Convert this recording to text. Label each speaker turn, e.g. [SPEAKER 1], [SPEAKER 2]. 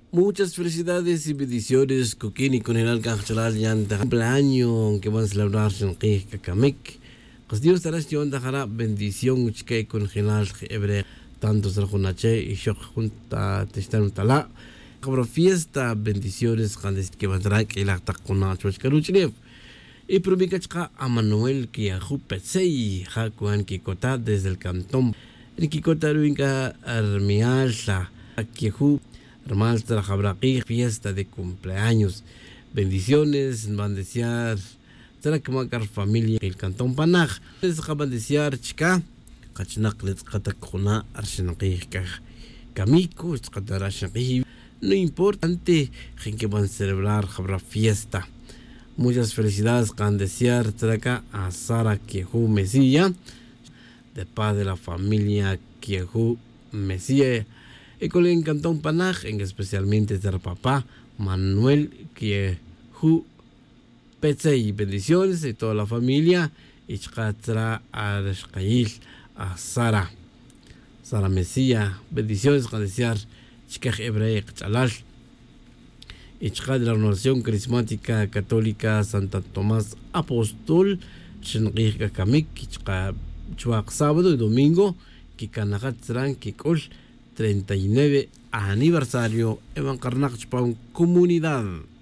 [SPEAKER 1] Muchas felicidades y bendiciones, Kukini, con el Alcánchalal Yanta, cumpleaños que van a celebrar en Kikamek. Pues Dios te dará bendición, que con General Hebre, tanto Sarjunache y Shok Junta Testan Tala. Habrá fiesta, bendiciones, que van a traer que la Takuna Chochkaruchnev. Y Prubikachka a Manuel Kiahu Petsei, Hakuan Kikota desde el cantón. En Kikota Ruinka Armialsa, Kiahu. Hermanos de la Jabraqui, fiesta de cumpleaños. Bendiciones, van a desear. Será que macar familia el cantón Panaj. Les van a desear chica. Kachnak les katakuna arsenaqi kamiko, arsenaqi. No importante que van a celebrar Jabra fiesta. Muchas felicidades van a desear a Sara Kiehu Mesía, de paz de la familia Kiehu Mesía. Y con el cantón Panaj, especialmente del papá Manuel Kiehu Petsei. Bendiciones de toda la familia. Y chatra a a Sara Mesía. Bendiciones con desear Chikaj Hebrei Chalal. Y de la Renovación Carismática Católica Santa Tomás Apóstol. Chenrika Kamik. Chuak sábado y domingo. Kikanagat Zran Kikol. 39 aniversario Evan Karnak Comunidad.